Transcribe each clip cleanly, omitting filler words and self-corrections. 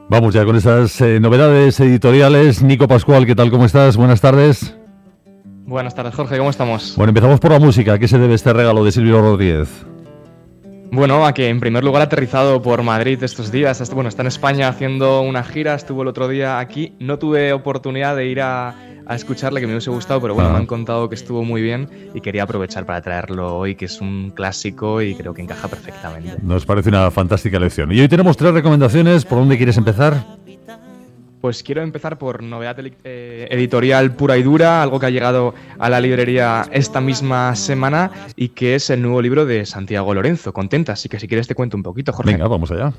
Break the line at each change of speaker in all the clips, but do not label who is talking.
Vamos ya con esas novedades editoriales. Nico Pascual, ¿qué tal? ¿Cómo estás? Buenas tardes.
Buenas tardes, Jorge, ¿cómo estamos?
Bueno, empezamos por la música. ¿A qué se debe este regalo de Silvio Rodríguez?
Bueno, a que en primer lugar ha aterrizado por Madrid estos días. Está en España haciendo una gira, estuvo el otro día aquí. No tuve oportunidad de ir a escucharle, que me hubiese gustado, pero bueno, me han contado que estuvo muy bien y quería aprovechar para traerlo hoy, que es un clásico y creo que encaja perfectamente.
Nos parece una fantástica elección. Y hoy tenemos 3 recomendaciones. ¿Por dónde quieres empezar?
Pues quiero empezar por novedad editorial pura y dura, algo que ha llegado a la librería esta misma semana y que es el nuevo libro de Santiago Lorenzo, Contenta. Así que si quieres te cuento un poquito, Jorge.
Venga, vamos allá.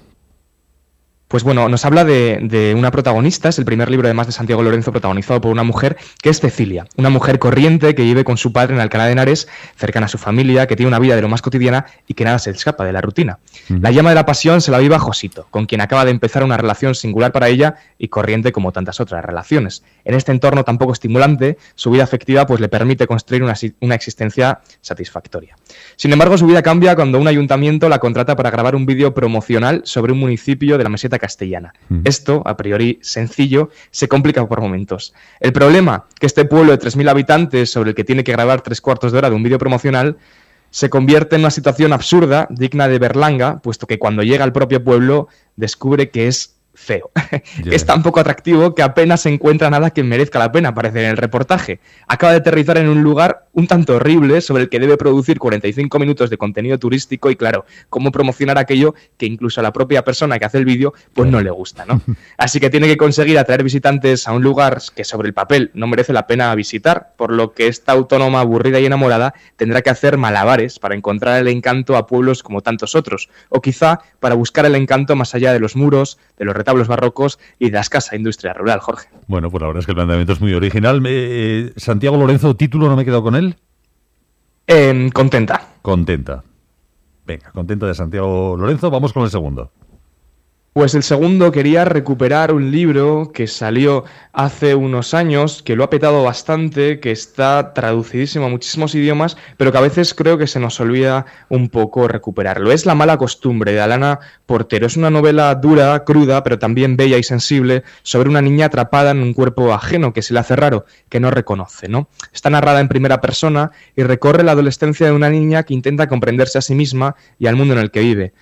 Pues bueno, nos habla de una protagonista, es el primer libro además de Santiago Lorenzo protagonizado por una mujer que es Cecilia, una mujer corriente que vive con su padre en Alcalá de Henares, cercana a su familia, que tiene una vida de lo más cotidiana y que nada se escapa de la rutina. La llama de la pasión se la viva Josito, con quien acaba de empezar una relación singular para ella y corriente como tantas otras relaciones. En este entorno tan poco estimulante, su vida afectiva pues le permite construir una existencia satisfactoria. Sin embargo, su vida cambia cuando un ayuntamiento la contrata para grabar un vídeo promocional sobre un municipio de la meseta castellana. Esto, a priori sencillo, se complica por momentos. El problema, que este pueblo de 3.000 habitantes sobre el que tiene que grabar 3/4 de hora de un vídeo promocional, se convierte en una situación absurda, digna de Berlanga, puesto que cuando llega al propio pueblo descubre que es feo. Yeah. Es tan poco atractivo que apenas se encuentra nada que merezca la pena aparecer en el reportaje. Acaba de aterrizar en un lugar un tanto horrible sobre el que debe producir 45 minutos de contenido turístico y claro, cómo promocionar aquello que incluso a la propia persona que hace el vídeo pues no le gusta, ¿no? Así que tiene que conseguir atraer visitantes a un lugar que sobre el papel no merece la pena visitar, por lo que esta autónoma aburrida y enamorada tendrá que hacer malabares para encontrar el encanto a pueblos como tantos otros, o quizá para buscar el encanto más allá de los muros, de los retablos barrocos y de la escasa industria rural, Jorge.
Bueno, pues la verdad es que el planteamiento es muy original. Santiago Lorenzo, ¿título? ¿No me he quedado con él?
Contenta.
Contenta. Venga, Contenta de Santiago Lorenzo. Vamos con el segundo.
Pues el segundo quería recuperar un libro que salió hace unos años, que lo ha petado bastante, que está traducidísimo a muchísimos idiomas, pero que a veces creo que se nos olvida un poco recuperarlo. Es La mala costumbre, de Alana Portero. Es una novela dura, cruda, pero también bella y sensible, sobre una niña atrapada en un cuerpo ajeno que se le hace raro, que no reconoce, ¿no? Está narrada en primera persona y recorre la adolescencia de una niña que intenta comprenderse a sí misma y al mundo en el que vive.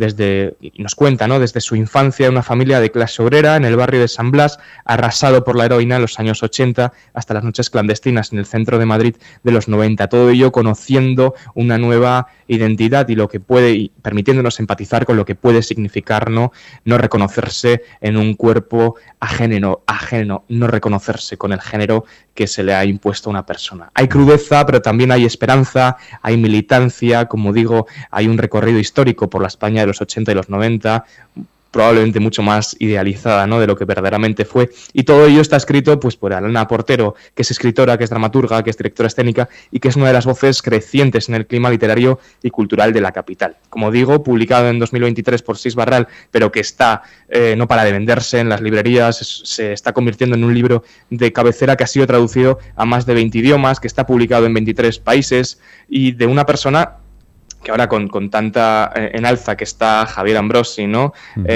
Nos cuenta, ¿no?, desde su infancia en una familia de clase obrera en el barrio de San Blas, arrasado por la heroína en los años 80, hasta las noches clandestinas en el centro de Madrid de los 90. Todo ello conociendo una nueva identidad y lo que puede, y permitiéndonos empatizar con lo que puede significar no reconocerse en un cuerpo ajeno, no reconocerse con el género que se le ha impuesto a una persona. Hay crudeza, pero también hay esperanza, hay militancia, como digo, hay un recorrido histórico por la España de los 80 y los 90, probablemente mucho más idealizada, ¿no?, de lo que verdaderamente fue. Y todo ello está escrito pues por Alana Portero, que es escritora, que es dramaturga, que es directora escénica y que es una de las voces crecientes en el clima literario y cultural de la capital. Como digo, publicado en 2023 por Sis Barral, pero que está no para de venderse en las librerías, se está convirtiendo en un libro de cabecera que ha sido traducido a más de 20 idiomas, que está publicado en 23 países y de una persona que ahora con tanta en alza que está Javier Ambrosi, ¿no?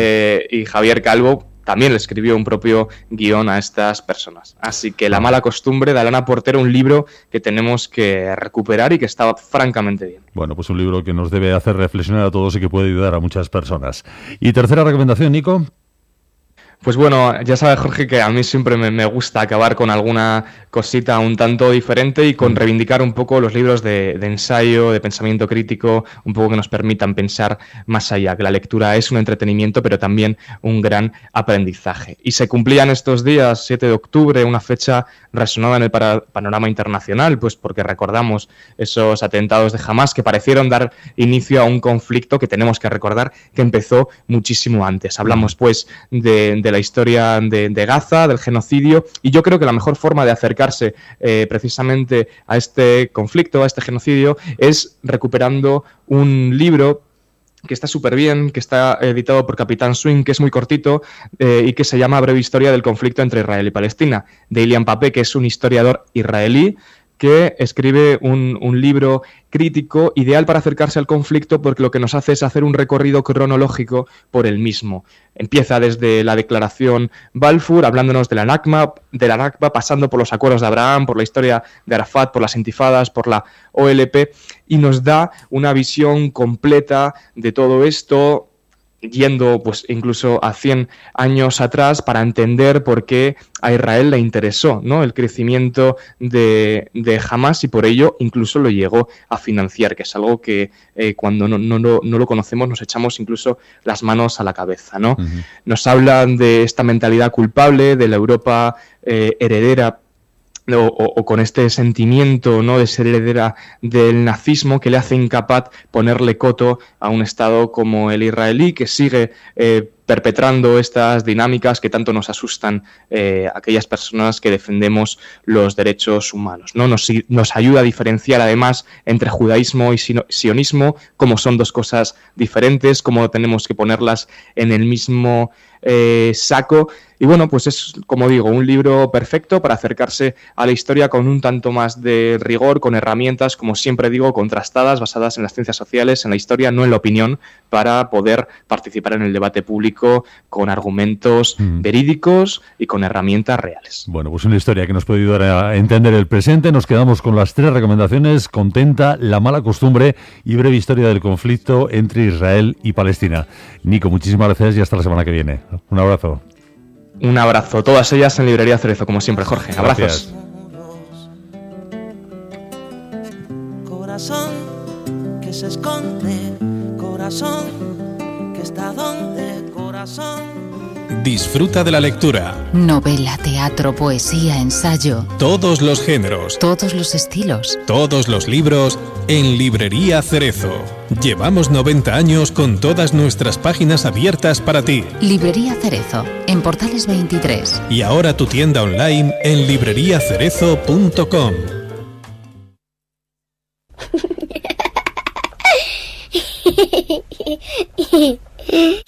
Y Javier Calvo también le escribió un propio guión a estas personas. Así que La mala costumbre de Alana Portero, un libro que tenemos que recuperar y que estaba francamente bien.
Bueno, pues un libro que nos debe hacer reflexionar a todos y que puede ayudar a muchas personas. Y tercera recomendación, Nico.
Pues bueno, ya sabes, Jorge, que a mí siempre me gusta acabar con alguna cosita un tanto diferente y con reivindicar un poco los libros de ensayo, de pensamiento crítico, un poco que nos permitan pensar más allá, que la lectura es un entretenimiento, pero también un gran aprendizaje. Y se cumplían estos días, 7 de octubre, una fecha resonada en el panorama internacional, pues porque recordamos esos atentados de Hamás que parecieron dar inicio a un conflicto que tenemos que recordar que empezó muchísimo antes. Hablamos pues de la historia de Gaza, del genocidio, y yo creo que la mejor forma de acercarse precisamente a este conflicto, a este genocidio, es recuperando un libro que está súper bien, que está editado por Capitán Swing, que es muy cortito y que se llama Breve historia del conflicto entre Israel y Palestina, de Ilian Pappé, que es un historiador israelí que escribe un libro crítico ideal para acercarse al conflicto, porque lo que nos hace es hacer un recorrido cronológico por el mismo. Empieza desde la declaración Balfour, hablándonos de la Nakba, pasando por los acuerdos de Abraham, por la historia de Arafat, por las intifadas, por la OLP, y nos da una visión completa de todo esto, yendo pues incluso a 100 años atrás, para entender por qué a Israel le interesó, ¿no?, el crecimiento de Hamas, y por ello incluso lo llegó a financiar, que es algo que cuando no lo conocemos nos echamos incluso las manos a la cabeza, ¿no? Uh-huh. Nos hablan de esta mentalidad culpable, de la Europa heredera, o con este sentimiento, ¿no?, de ser heredera del nazismo, que le hace incapaz ponerle coto a un Estado como el israelí, que sigue perpetrando estas dinámicas que tanto nos asustan a aquellas personas que defendemos los derechos humanos, ¿no? Nos ayuda a diferenciar además entre judaísmo y sionismo, como son dos cosas diferentes, cómo tenemos que ponerlas en el mismo saco. Y bueno, pues es, como digo, un libro perfecto para acercarse a la historia con un tanto más de rigor, con herramientas, como siempre digo, contrastadas, basadas en las ciencias sociales, en la historia, no en la opinión, para poder participar en el debate público con argumentos verídicos y con herramientas reales.
Bueno, pues una historia que nos puede ayudar a entender el presente. Nos quedamos con las 3 recomendaciones: Contenta, La mala costumbre y Breve historia del conflicto entre Israel y Palestina. Nico, muchísimas gracias y hasta la semana que viene. Un abrazo.
Un abrazo. Todas ellas en Librería Cerezo, como siempre, Jorge. Abrazos.
Gracias.
Corazón que se esconde, corazón que está donde, corazón.
Disfruta de la lectura.
Novela, teatro, poesía, ensayo.
Todos los géneros.
Todos los estilos.
Todos los libros en Librería Cerezo. Llevamos 90 años con todas nuestras páginas abiertas para ti.
Librería Cerezo, en Portales 23.
Y ahora tu tienda online en libreriacerezo.com.